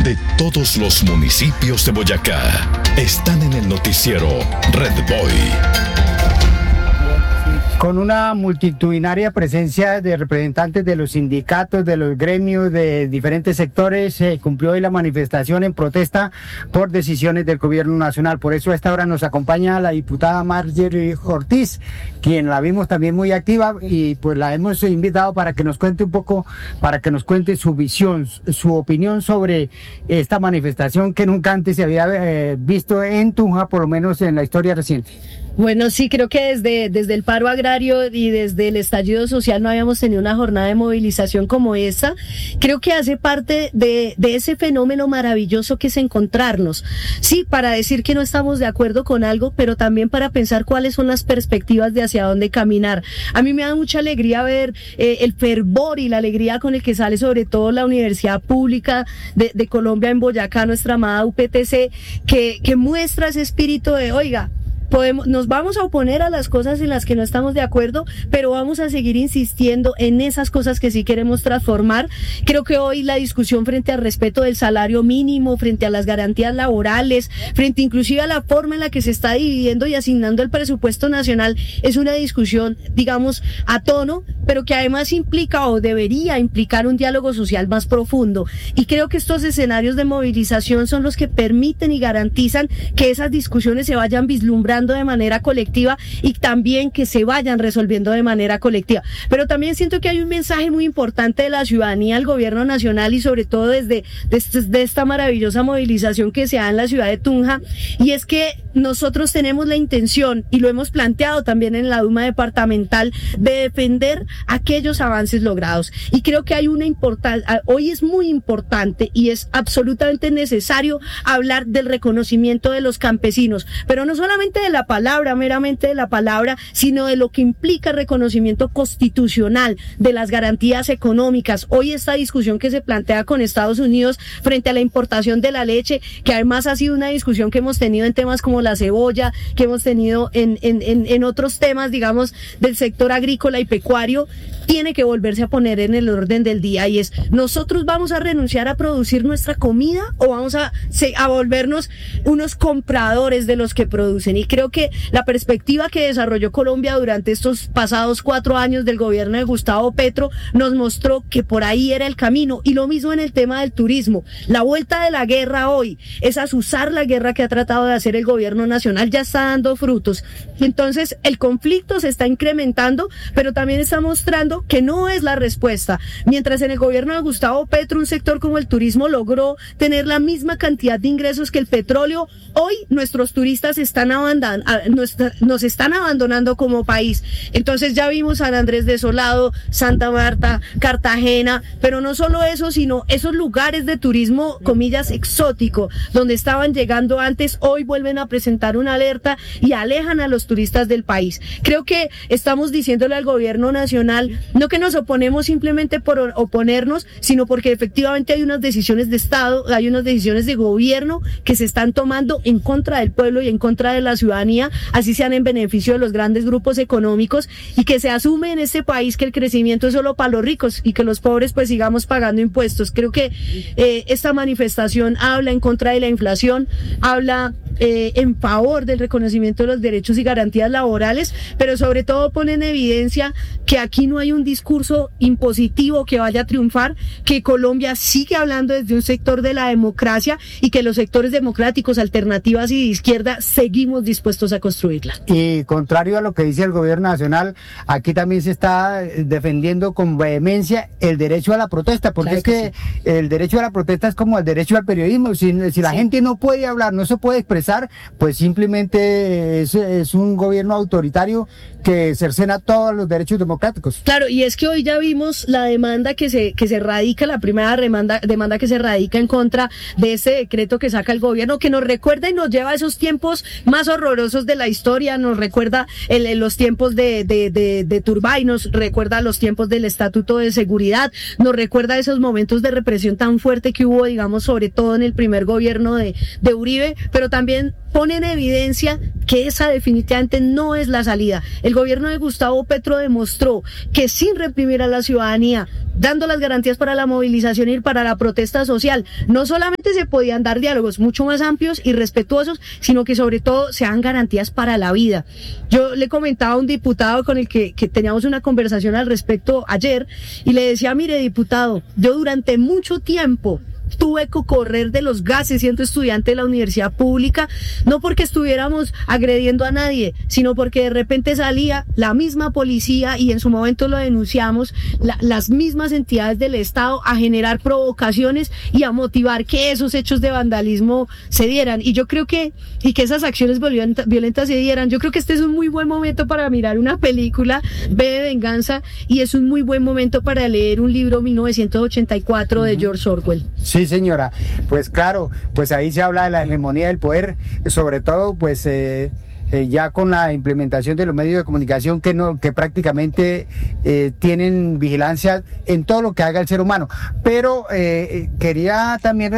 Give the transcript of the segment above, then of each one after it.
de todos los municipios de Boyacá están en el noticiero Red Boy. Con una multitudinaria presencia de representantes de los sindicatos, de los gremios, de diferentes sectores, se cumplió hoy la manifestación en protesta por decisiones del gobierno nacional. Por eso a esta hora nos acompaña la diputada Marjorie Ortiz, quien la vimos también muy activa y pues la hemos invitado para que nos cuente un poco, para que nos cuente su visión, su opinión sobre esta manifestación que nunca antes se había visto en Tunja, por lo menos en la historia reciente. Bueno, sí, creo que desde el paro agrario y desde el estallido social no habíamos tenido una jornada de movilización como esa. Creo que hace parte de ese fenómeno maravilloso que es encontrarnos. Sí, para decir que no estamos de acuerdo con algo, pero también para pensar cuáles son las perspectivas de hacia dónde caminar. A mí me da mucha alegría ver el fervor y la alegría con el que sale sobre todo la Universidad Pública de Colombia en Boyacá, nuestra amada UPTC, que muestra ese espíritu de, oiga, nos vamos a oponer a las cosas en las que no estamos de acuerdo, pero vamos a seguir insistiendo en esas cosas que sí queremos transformar. Creo que hoy la discusión frente al respeto del salario mínimo, frente a las garantías laborales, frente inclusive a la forma en la que se está dividiendo y asignando el presupuesto nacional, es una discusión, digamos, a tono, pero que además implica o debería implicar un diálogo social más profundo. Y creo que estos escenarios de movilización son los que permiten y garantizan que esas discusiones se vayan vislumbrando de manera colectiva y también que se vayan resolviendo de manera colectiva. Pero también siento que hay un mensaje muy importante de la ciudadanía al gobierno nacional y sobre todo desde esta maravillosa movilización que se da en la ciudad de Tunja, y es que nosotros tenemos la intención, y lo hemos planteado también en la Duma departamental, de defender aquellos avances logrados. Y creo que hay hoy es muy importante y es absolutamente necesario hablar del reconocimiento de los campesinos, pero no solamente de la palabra, meramente de la palabra, sino de lo que implica el reconocimiento constitucional de las garantías económicas. Hoy esta discusión que se plantea con Estados Unidos frente a la importación de la leche, que además ha sido una discusión que hemos tenido en temas como la cebolla, que hemos tenido en otros temas, digamos, del sector agrícola y pecuario, tiene que volverse a poner en el orden del día, y es: ¿nosotros vamos a renunciar a producir nuestra comida o vamos a volvernos unos compradores de los que producen? Y creo que la perspectiva que desarrolló Colombia durante estos pasados 4 años del gobierno de Gustavo Petro nos mostró que por ahí era el camino. Y lo mismo en el tema del turismo. La vuelta de la guerra hoy es azuzar la guerra que ha tratado de hacer el gobierno nacional, ya está dando frutos. Entonces el conflicto se está incrementando, pero también está mostrando que no es la respuesta. Mientras en el gobierno de Gustavo Petro un sector como el turismo logró tener la misma cantidad de ingresos que el petróleo, hoy nuestros turistas nos están abandonando como país. Entonces ya vimos San Andrés Desolado, Santa Marta, Cartagena, pero no solo eso, sino esos lugares de turismo, comillas, exótico, donde estaban llegando antes, hoy vuelven a presentar una alerta y alejan a los turistas del país. Creo que estamos diciéndole al gobierno nacional, no que nos oponemos simplemente por oponernos, sino porque efectivamente hay unas decisiones de Estado, hay unas decisiones de gobierno que se están tomando en contra del pueblo y en contra de la ciudadanía, así sean en beneficio de los grandes grupos económicos, y que se asume en este país que el crecimiento es solo para los ricos y que los pobres pues sigamos pagando impuestos. Creo que esta manifestación habla en contra de la inflación, habla en favor del reconocimiento de los derechos y garantías laborales, pero sobre todo pone en evidencia que aquí no hay un discurso impositivo que vaya a triunfar, que Colombia sigue hablando desde un sector de la democracia y que los sectores democráticos, alternativas y de izquierda seguimos dispuestos a construirla. Y contrario a lo que dice el gobierno nacional, aquí también se está defendiendo con vehemencia el derecho a la protesta, porque claro, es que el derecho a la protesta es como el derecho al periodismo. Si la gente no puede hablar, no se puede expresar, pues simplemente es un gobierno autoritario que cercena todos los derechos democráticos. Claro, y es que hoy ya vimos la demanda que se radica, la primera demanda que se radica en contra de ese decreto que saca el gobierno, que nos recuerda y nos lleva a esos tiempos más horrorosos de la historia, nos recuerda los tiempos de Turbay, nos recuerda los tiempos del Estatuto de Seguridad, nos recuerda esos momentos de represión tan fuerte que hubo, digamos, sobre todo en el primer gobierno de Uribe, pero también también pone en evidencia que esa definitivamente no es la salida. El gobierno de Gustavo Petro demostró que sin reprimir a la ciudadanía, dando las garantías para la movilización y para la protesta social, no solamente se podían dar diálogos mucho más amplios y respetuosos, sino que sobre todo se dan garantías para la vida. Yo le comentaba a un diputado con el que teníamos una conversación al respecto ayer y le decía, mire diputado, yo durante mucho tiempo tuve que correr de los gases siendo estudiante de la universidad pública, no porque estuviéramos agrediendo a nadie, sino porque de repente salía la misma policía y en su momento lo denunciamos, las mismas entidades del Estado a generar provocaciones y a motivar que esos hechos de vandalismo se dieran. Y yo creo que esas acciones violentas se dieran. Yo creo que este es un muy buen momento para mirar una película, V de Venganza, y es un muy buen momento para leer un libro 1984 de George Orwell. Sí, señora, pues claro, pues ahí se habla de la hegemonía del poder, sobre todo pues ya con la implementación de los medios de comunicación que prácticamente tienen vigilancia en todo lo que haga el ser humano. Pero quería también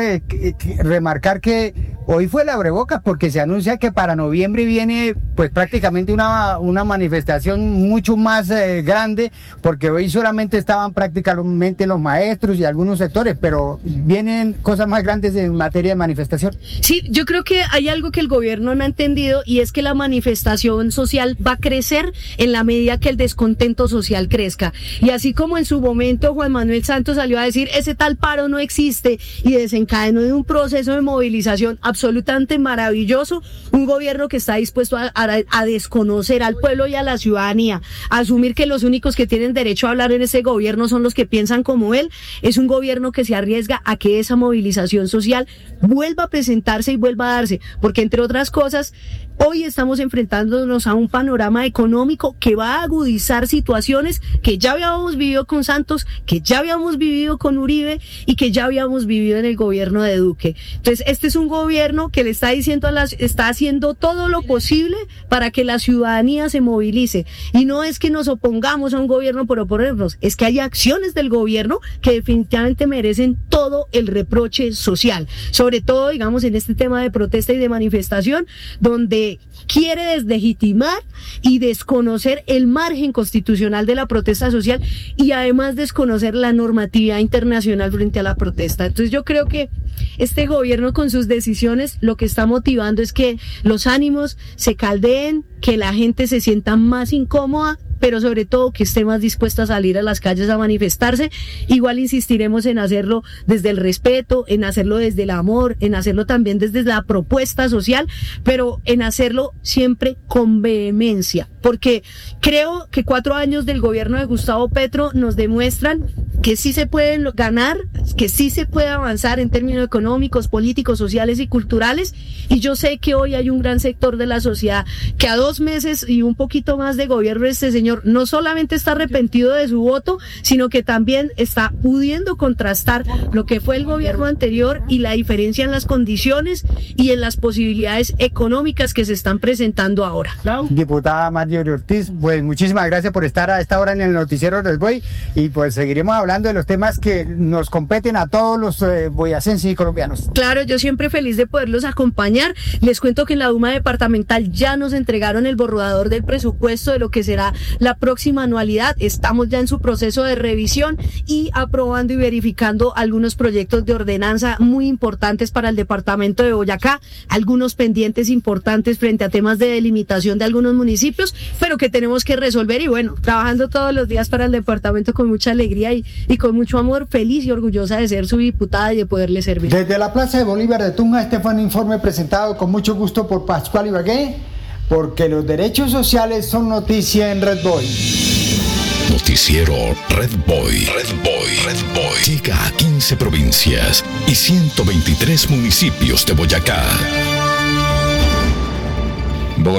remarcar que hoy fue el abrebocas porque se anuncia que para noviembre viene pues prácticamente una manifestación mucho más grande, porque hoy solamente estaban prácticamente los maestros y algunos sectores, pero vienen cosas más grandes en materia de manifestación. Sí, yo creo que hay algo que el gobierno no ha entendido y es que la manifestación social va a crecer en la medida que el descontento social crezca. Y así como en su momento Juan Manuel Santos salió a decir ese tal paro no existe y desencadenó de un proceso de movilización absolutamente maravilloso, un gobierno que está dispuesto a desconocer al pueblo y a la ciudadanía, a asumir que los únicos que tienen derecho a hablar en ese gobierno son los que piensan como él, es un gobierno que se arriesga a que esa movilización social vuelva a presentarse y vuelva a darse, porque entre otras cosas, hoy estamos enfrentándonos a un panorama económico que va a agudizar situaciones que ya habíamos vivido con Santos, que ya habíamos vivido con Uribe y que ya habíamos vivido en el gobierno de Duque. Entonces, este es un gobierno que le está diciendo está haciendo todo lo posible para que la ciudadanía se movilice. Y no es que nos opongamos a un gobierno por oponernos, es que hay acciones del gobierno que definitivamente merecen todo el reproche social. Sobre todo, digamos, en este tema de protesta y de manifestación, donde quiere deslegitimar y desconocer el margen constitucional de la protesta social y además desconocer la normatividad internacional frente a la protesta. Entonces yo creo que este gobierno con sus decisiones lo que está motivando es que los ánimos se caldeen, que la gente se sienta más incómoda, pero sobre todo que esté más dispuesta a salir a las calles a manifestarse. Igual insistiremos en hacerlo desde el respeto, en hacerlo desde el amor, en hacerlo también desde la propuesta social, pero en hacerlo siempre con vehemencia, porque creo que 4 años del gobierno de Gustavo Petro nos demuestran que sí se pueden ganar, que sí se puede avanzar en términos económicos, políticos, sociales y culturales, y yo sé que hoy hay un gran sector de la sociedad que a 2 meses y un poquito más de gobierno de este señor no solamente está arrepentido de su voto, sino que también está pudiendo contrastar lo que fue el gobierno anterior y la diferencia en las condiciones y en las posibilidades económicas que se están presentando ahora. Diputada Marjorie Ortiz, pues muchísimas gracias por estar a esta hora en el noticiero del Boy, y pues seguiremos hablando de los temas que nos competen a todos los boyacenses y colombianos. Claro, yo siempre feliz de poderlos acompañar. Les cuento que en la Duma departamental ya nos entregaron el borrador del presupuesto de lo que será la próxima anualidad. Estamos ya en su proceso de revisión y aprobando y verificando algunos proyectos de ordenanza muy importantes para el departamento de Boyacá, algunos pendientes importantes frente a temas de delimitación de algunos municipios, pero que tenemos que resolver, y bueno, trabajando todos los días para el departamento con mucha alegría y con mucho amor, feliz y orgullosa de ser su diputada y de poderle servir. Desde la Plaza de Bolívar de Tunja, este fue un informe presentado con mucho gusto por Pascual Ibagué, porque los derechos sociales son noticia en Red Boy. Noticiero Red Boy. Red Boy. Red Boy. Llega a 15 provincias y 123 municipios de Boyacá. Bogotá,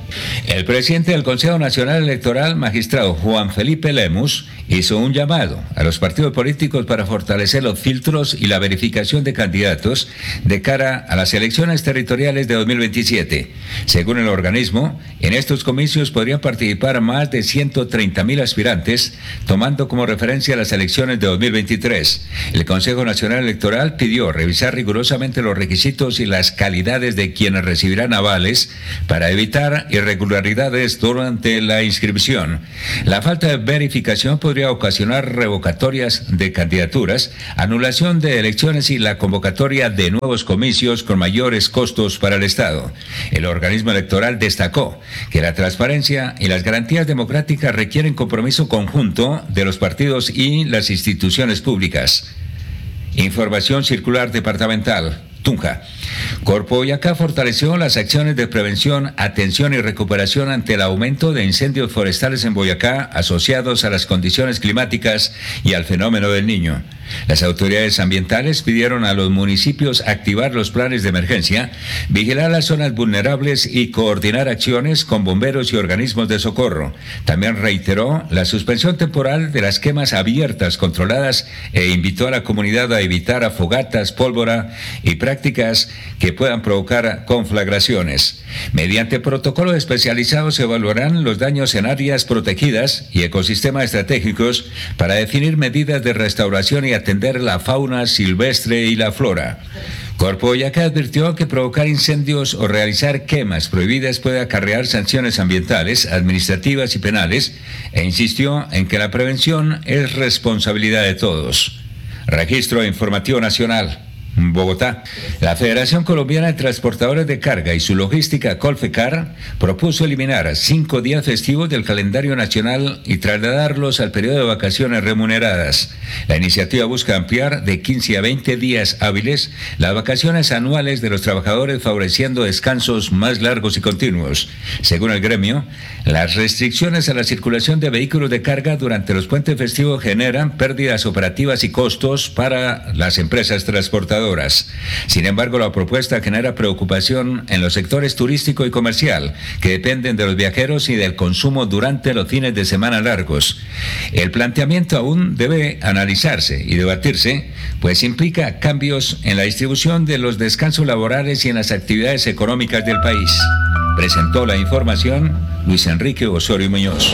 El presidente del Consejo Nacional Electoral, magistrado Juan Felipe Lemus, hizo un llamado a los partidos políticos para fortalecer los filtros y la verificación de candidatos de cara a las elecciones territoriales de 2027. Según el organismo, en estos comicios podrían participar más de 130.000 aspirantes, tomando como referencia las elecciones de 2023. El Consejo Nacional Electoral pidió revisar rigurosamente los requisitos y las calidades de quienes recibirán avales para evitar irregularidades durante la inscripción. La falta de verificación podría ocasionar revocatorias de candidaturas, anulación de elecciones y la convocatoria de nuevos comicios con mayores costos para el Estado. El organismo electoral destacó que la transparencia y las garantías democráticas requieren compromiso conjunto de los partidos y las instituciones públicas. Información circular departamental. Tunja. Corpo Boyacá fortaleció las acciones de prevención, atención y recuperación ante el aumento de incendios forestales en Boyacá asociados a las condiciones climáticas y al fenómeno del Niño. Las autoridades ambientales pidieron a los municipios activar los planes de emergencia, vigilar las zonas vulnerables y coordinar acciones con bomberos y organismos de socorro. También reiteró la suspensión temporal de las quemas abiertas controladas e invitó a la comunidad a evitar fogatas, pólvora y prácticas que puedan provocar conflagraciones. Mediante protocolos especializados se evaluarán los daños en áreas protegidas y ecosistemas estratégicos para definir medidas de restauración y atender la fauna silvestre y la flora. Corpo Boyacá advirtió que provocar incendios o realizar quemas prohibidas puede acarrear sanciones ambientales, administrativas y penales, e insistió en que la prevención es responsabilidad de todos. Registro Informativo Nacional. Bogotá. La Federación Colombiana de Transportadores de Carga y su logística Colfecar propuso eliminar 5 días festivos del calendario nacional y trasladarlos al periodo de vacaciones remuneradas. La iniciativa busca ampliar de 15 a 20 días hábiles las vacaciones anuales de los trabajadores, favoreciendo descansos más largos y continuos. Según el gremio, las restricciones a la circulación de vehículos de carga durante los puentes festivos generan pérdidas operativas y costos para las empresas transportadoras. Sin embargo, la propuesta genera preocupación en los sectores turístico y comercial, que dependen de los viajeros y del consumo durante los fines de semana largos. El planteamiento aún debe analizarse y debatirse, pues implica cambios en la distribución de los descansos laborales y en las actividades económicas del país. Presentó la información Luis Enrique Osorio Muñoz.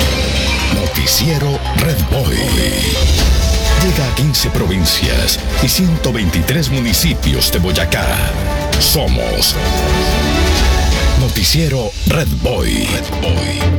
Noticiero Red Boy. Llega a 15 provincias y 123 municipios de Boyacá. Somos Noticiero Red Boy.